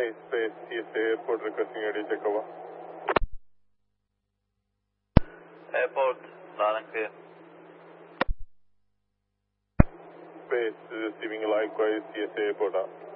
Space, TSA Airport requesting AD takeover. Airport, loud and clear. Space receiving likewise, TSA Airport.